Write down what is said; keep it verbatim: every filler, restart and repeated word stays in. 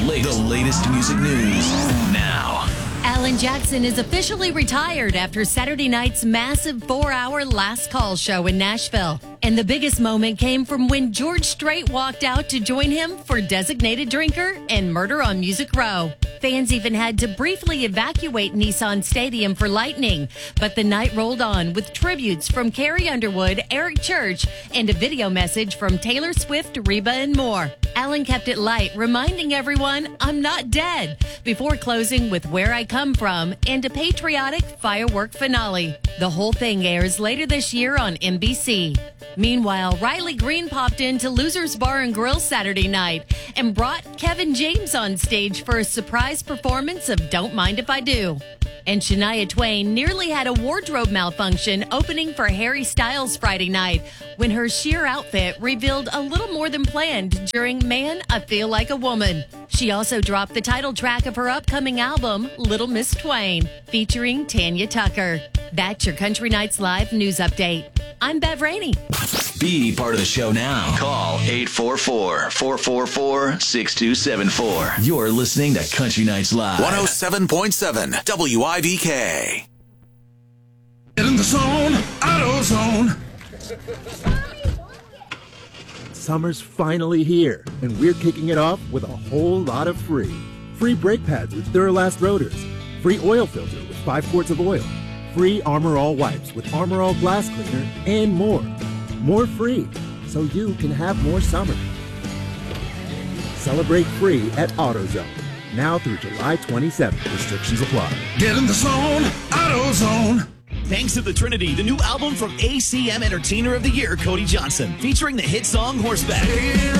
latest, the latest music news now. Alan Jackson is officially retired after Saturday night's massive four-hour Last Call show in Nashville. And the biggest moment came from when George Strait walked out to join him for Designated Drinker and Murder on Music Row. Fans even had to briefly evacuate Nissan Stadium for lightning. But the night rolled on with tributes from Carrie Underwood, Eric Church, and a video message from Taylor Swift, Reba, and more. Alan kept it light, reminding everyone, "I'm not dead," before closing with Where I Come From and a patriotic firework finale. The whole thing airs later this year on N B C. Meanwhile, Riley Green popped into Losers Bar and Grill Saturday night and brought Kevin James on stage for a surprise performance of Don't Mind If I Do. And Shania Twain nearly had a wardrobe malfunction opening for Harry Styles Friday night when her sheer outfit revealed a little more than planned during Man, I Feel Like a Woman. She also dropped the title track of her upcoming album, Little Miss Twain, featuring Tanya Tucker. That's your Country Nights Live news update. I'm Bev Rainey. Be part of the show now. Call eight four four, four four four, six two seven four. You're listening to Country Nights Live. one oh seven point seven W I V K. Get in the zone, AutoZone. Summer's finally here, and we're kicking it off with a whole lot of free. Free brake pads with Duralast rotors. Free oil filter with five quarts of oil. Free Armor All wipes with Armor All glass cleaner, and more. More free, so you can have more summer. Celebrate free at AutoZone. Now through July twenty-seventh. Restrictions apply. Get in the zone, AutoZone. Thanks to the Trinity, the new album from A C M Entertainer of the Year, Cody Johnson, featuring the hit song Horseback.